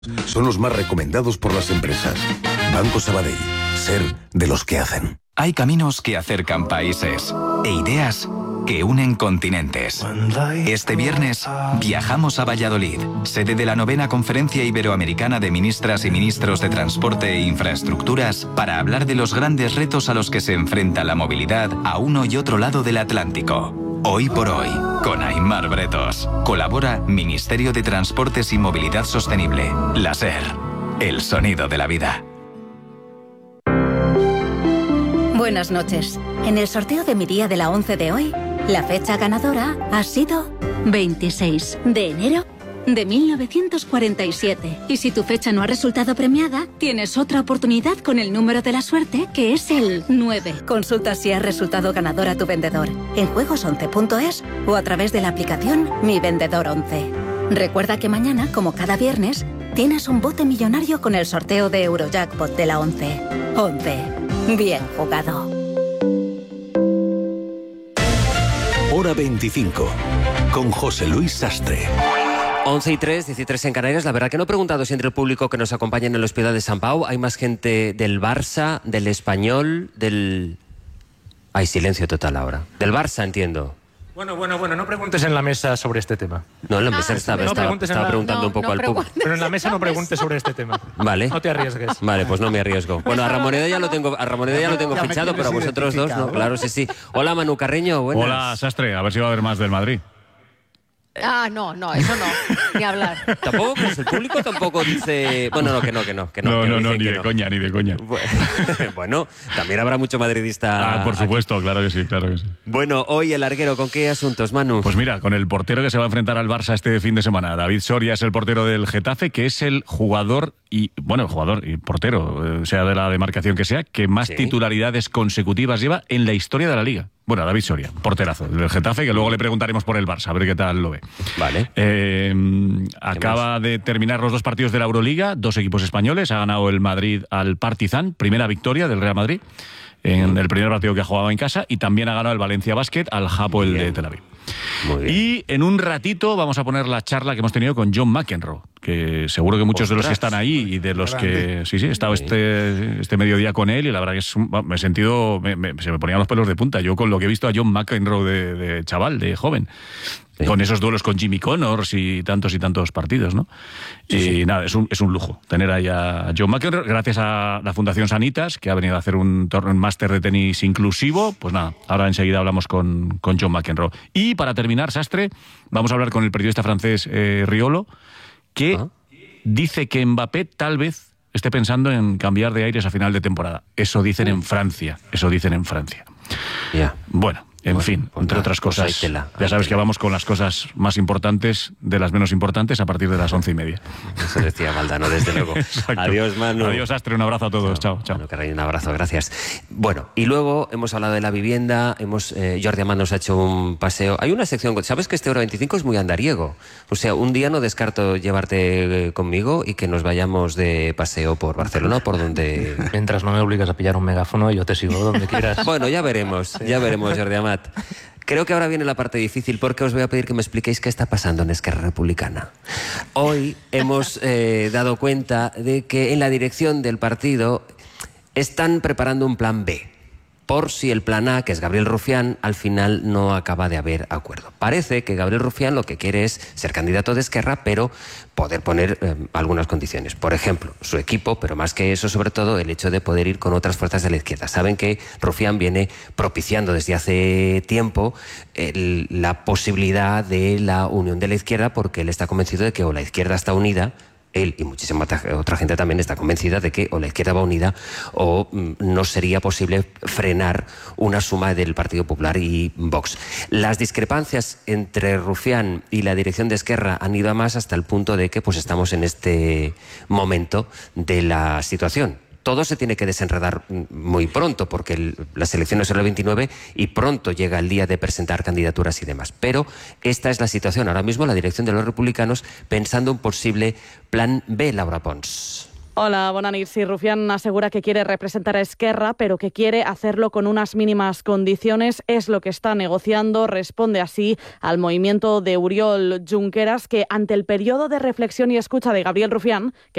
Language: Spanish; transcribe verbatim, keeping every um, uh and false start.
son los más recomendados por las empresas. Banco Sabadell. Ser de los que hacen. Hay caminos que acercan países e ideas que unen continentes. Este viernes viajamos a Valladolid, sede de la novena Conferencia Iberoamericana de Ministras y Ministros de Transporte e Infraestructuras, para hablar de los grandes retos a los que se enfrenta la movilidad a uno y otro lado del Atlántico. Hoy por hoy, con Aimar Bretos. Colabora Ministerio de Transportes y Movilidad Sostenible. La SER, el sonido de la vida. Buenas noches. En el sorteo de mi día de la once de hoy, la fecha ganadora ha sido veintiséis de enero de mil novecientos cuarenta y siete. Y si tu fecha no ha resultado premiada, tienes otra oportunidad con el número de la suerte, que es el nueve. Consulta si ha resultado ganador a tu vendedor en juegos once punto es o a través de la aplicación Mi Vendedor once. Recuerda que mañana, como cada viernes, tienes un bote millonario con el sorteo de Eurojackpot de la once. once. Bien jugado. Hora veinticinco, con José Luis Sastre. once y tres, dieciséis en Canarias. La verdad que no he preguntado si entre el público que nos acompaña en el Hospital de San Pau hay más gente del Barça, del Español, del... Hay silencio total ahora. Del Barça, entiendo. Bueno, bueno, bueno, no preguntes en la mesa sobre este tema. No, en la mesa ah, estaba, no estaba, estaba la... preguntando no, un poco no al público. Pero en la mesa no preguntes sobre este tema. Vale. No te arriesgues. Vale, pues no me arriesgo. Bueno, a Ramoneda ya lo tengo, a Ramoneda ya lo tengo ya fichado, pero a vosotros dos no. Claro, sí, sí. Hola, Manu Carreño, buenas. Hola, Sastre, a ver si va a haber más del Madrid. Ah, no, no, eso no, ni hablar. Tampoco, pues el público tampoco dice... Bueno, no, que no, que no. Que no, no, que no, no, ni que de no. coña, ni de coña. Bueno, también habrá mucho madridista... Ah, por supuesto, aquí. Claro que sí, claro que sí. Bueno, hoy el larguero, ¿con qué asuntos, Manu? Pues mira, con el portero que se va a enfrentar al Barça este fin de semana. David Soria es el portero del Getafe, que es el jugador y... Bueno, el jugador y portero, sea de la demarcación que sea, que más ¿Sí? titularidades consecutivas lleva en la historia de la Liga. Bueno, David Soria, porterazo del Getafe, que luego le preguntaremos por el Barça, a ver qué tal lo ve. Vale. Eh, acaba de terminar los dos partidos de la Euroliga, dos equipos españoles. Ha ganado el Madrid al Partizan, primera victoria del Real Madrid en el primer partido que ha jugado en casa, y también ha ganado el Valencia Basket al Hapoel de Tel Aviv. Muy bien. Y en un ratito vamos a poner la charla que hemos tenido con John McEnroe, que seguro que muchos Ostras. de los que están ahí y de los que... Sí, sí, he estado este, este mediodía con él y la verdad que es un, me he sentido... Me, me, se me ponían los pelos de punta. Yo con lo que he visto a John McEnroe de, de chaval, de joven, sí. con esos duelos con Jimmy Connors y tantos y tantos partidos, ¿no? Sí, y sí. nada, es un, es un lujo tener ahí a John McEnroe, gracias a la Fundación Sanitas, que ha venido a hacer un, un máster de tenis inclusivo. Pues nada, ahora enseguida hablamos con, con John McEnroe. Y para terminar, Sastre, vamos a hablar con el periodista francés eh, Riolo, que ¿Ah? dice que Mbappé tal vez esté pensando en cambiar de aires a final de temporada. Eso dicen en Francia, eso dicen en Francia. Ya. Yeah. Bueno, en bueno, fin, pues entre nada, otras cosas, pues tela, ya sabes tela. que vamos con las cosas más importantes de las menos importantes a partir de las once y media. Eso decía Valdano, desde luego. Adiós, Manu. Adiós, Astre, un abrazo a todos. Chao, chao. Manu Carreño, un abrazo, gracias. Bueno, y luego hemos hablado de la vivienda, hemos eh, Jordi Amand nos ha hecho un paseo. Hay una sección, ¿sabes que este Hora veinticinco es muy andariego? O sea, un día no descarto llevarte eh, conmigo y que nos vayamos de paseo por Barcelona, por donde... Mientras no me obligas a pillar un megáfono, yo te sigo donde quieras. Bueno, ya veremos, ya veremos, Jordi Amand. Creo que ahora viene la parte difícil, porque os voy a pedir que me expliquéis qué está pasando en Esquerra Republicana. Hoy hemos eh, dado cuenta de que en la dirección del partido están preparando un plan B, por si el plan A, que es Gabriel Rufián, al final no acaba de haber acuerdo. Parece que Gabriel Rufián lo que quiere es ser candidato de Esquerra, pero poder poner eh, algunas condiciones. Por ejemplo, su equipo, pero más que eso, sobre todo, el hecho de poder ir con otras fuerzas de la izquierda. Saben que Rufián viene propiciando desde hace tiempo el, la posibilidad de la unión de la izquierda, porque él está convencido de que o la izquierda está unida, él y muchísima otra gente también está convencida de que o la izquierda va unida o no sería posible frenar una suma del Partido Popular y Vox. Las discrepancias entre Rufián y la dirección de Esquerra han ido a más, hasta el punto de que pues estamos en este momento de la situación. Todo se tiene que desenredar muy pronto, porque el, las elecciones son el veintinueve y pronto llega el día de presentar candidaturas y demás. Pero esta es la situación. Ahora mismo la dirección de los republicanos pensando un posible plan B, Laura Pons. Hola, bona nit. Sí, Rufián asegura que quiere representar a Esquerra, pero que quiere hacerlo con unas mínimas condiciones. Es lo que está negociando. Responde así al movimiento de Oriol Junqueras, que ante el periodo de reflexión y escucha de Gabriel Rufián, que